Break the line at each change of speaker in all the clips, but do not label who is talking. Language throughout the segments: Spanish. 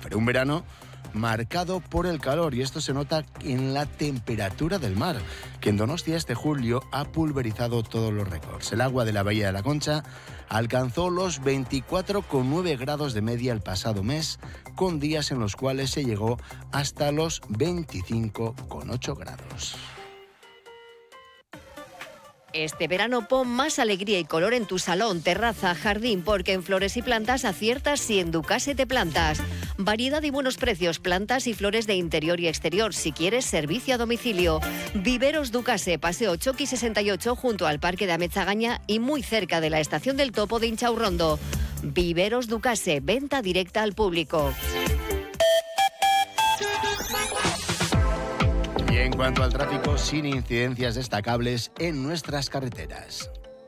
acuífero. Un verano marcado por el calor, y esto se nota en la temperatura del mar, que en Donostia este julio ha pulverizado todos los récords. El agua de la Bahía de la Concha alcanzó los 24,9 grados de media el pasado mes, con días en los cuales se llegó hasta los 25,8 grados.
Este verano pon más alegría y color en tu salón, terraza, jardín, porque en Flores y Plantas aciertas si en Ducase te plantas. Variedad y buenos precios, plantas y flores de interior y exterior. Si quieres, servicio a domicilio. Viveros Ducase, Paseo Choqui 68, junto al Parque de Ametzagaña y muy cerca de la Estación del Topo de Inchaurrondo. Viveros Ducase, venta directa al público.
Y en cuanto al tráfico, sin incidencias destacables en nuestras carreteras.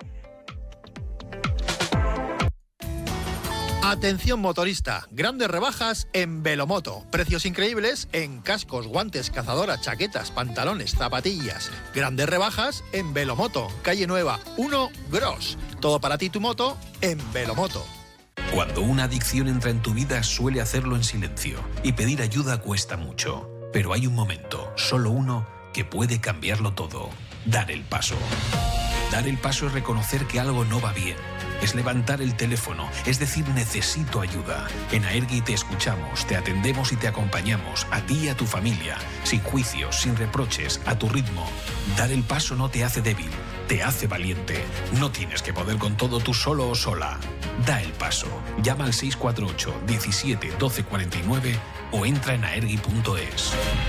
Atención motorista, grandes rebajas en Velomoto. Precios increíbles en cascos, guantes, cazadoras, chaquetas, pantalones, zapatillas. Grandes rebajas en Velomoto, calle Nueva, 1 Gros. Todo para ti y tu moto en Velomoto.
Cuando una adicción entra en tu vida, suele hacerlo en silencio. Y pedir ayuda cuesta mucho. Pero hay un momento, solo uno, que puede cambiarlo todo. Dar el paso. Dar el paso es reconocer que algo no va bien. Es levantar el teléfono, es decir, necesito ayuda. En Aergi te escuchamos, te atendemos y te acompañamos, a ti y a tu familia, sin juicios, sin reproches, a tu ritmo. Dar el paso no te hace débil, te hace valiente. No tienes que poder con todo tú solo o sola. Da el paso. Llama al 648 17 12 49 o entra en aergi.es.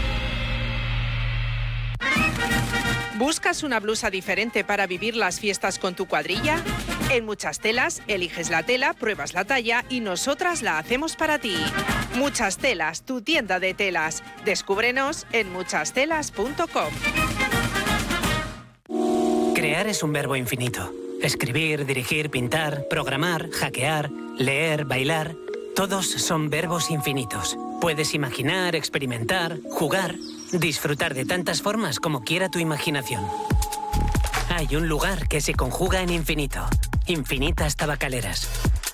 ¿Buscas una blusa diferente para vivir las fiestas con tu cuadrilla? En Muchas Telas, eliges la tela, pruebas la talla y nosotras la hacemos para ti. Muchas Telas, tu tienda de telas. Descúbrenos en muchastelas.com.
Crear es un verbo infinito. Escribir, dirigir, pintar, programar, hackear, leer, bailar... Todos son verbos infinitos. Puedes imaginar, experimentar, jugar, disfrutar de tantas formas como quiera tu imaginación. Hay un lugar que se conjuga en infinito. Infinitas Tabacaleras.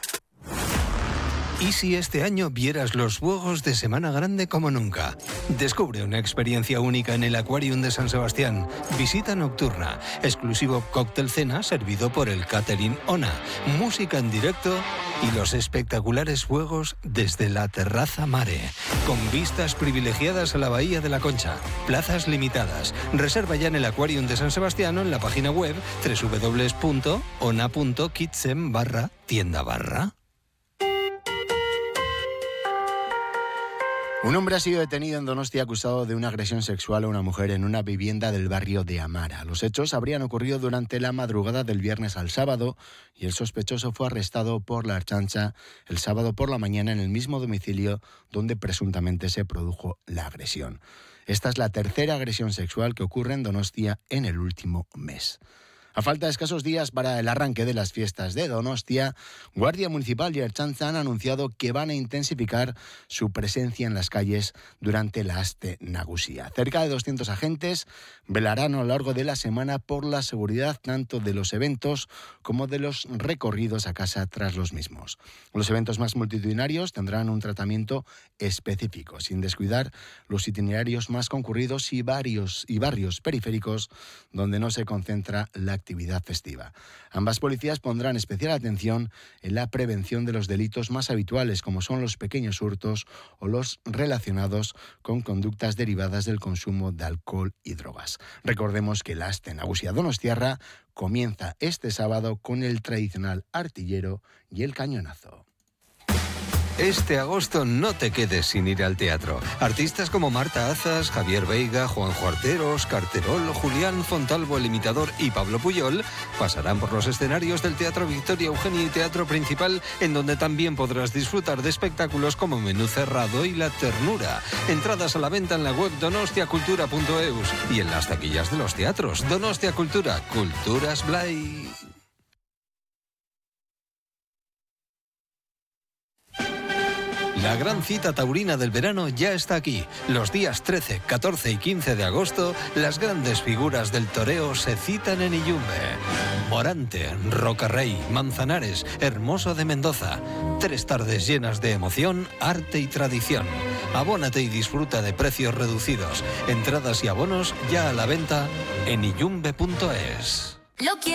¿Y si este año vieras los fuegos de Semana Grande como nunca? Descubre una experiencia única en el Aquarium de San Sebastián. Visita nocturna, exclusivo cóctel cena servido por el Catering Ona, música en directo y los espectaculares fuegos desde la terraza Mare, con vistas privilegiadas a la Bahía de la Concha. Plazas limitadas. Reserva ya en el Aquarium de San Sebastián o en la página web www.ona.kitchen/tienda/.
Un hombre ha sido detenido en Donostia acusado de una agresión sexual a una mujer en una vivienda del barrio de Amara. Los hechos habrían ocurrido durante la madrugada del viernes al sábado y el sospechoso fue arrestado por la Ertzaintza el sábado por la mañana en el mismo domicilio donde presuntamente se produjo la agresión. Esta es la tercera agresión sexual que ocurre en Donostia en el último mes. A falta de escasos días para el arranque de las fiestas de Donostia, Guardia Municipal y Ertzaintza han anunciado que van a intensificar su presencia en las calles durante la Aste Nagusia. Cerca de 200 agentes velarán a lo largo de la semana por la seguridad tanto de los eventos como de los recorridos a casa tras los mismos. Los eventos más multitudinarios tendrán un tratamiento específico, sin descuidar los itinerarios más concurridos y barrios periféricos donde no se concentra la actividad festiva. Ambas policías pondrán especial atención en la prevención de los delitos más habituales, como son los pequeños hurtos o los relacionados con conductas derivadas del consumo de alcohol y drogas. Recordemos que la Aste Nagusia Donostiarra comienza este sábado con el tradicional artillero y el cañonazo.
Este agosto no te quedes sin ir al teatro. Artistas como Marta Azas, Javier Veiga, Juanjo Arteros, Carterol, Julián Fontalvo, El Imitador y Pablo Puyol pasarán por los escenarios del Teatro Victoria Eugenia y Teatro Principal, en donde también podrás disfrutar de espectáculos como Menú Cerrado y La Ternura. Entradas a la venta en la web donostiacultura.eus y en las taquillas de los teatros. Donostia Cultura, Culturas Blay. La gran cita taurina del verano ya está aquí. Los días 13, 14 y 15 de agosto, las grandes figuras del toreo se citan en Iyumbe. Morante, Rocarrey, Manzanares, Hermoso de Mendoza. 3 tardes llenas de emoción, arte y tradición. Abónate y disfruta de precios reducidos. Entradas y abonos ya a la venta en iyumbe.es.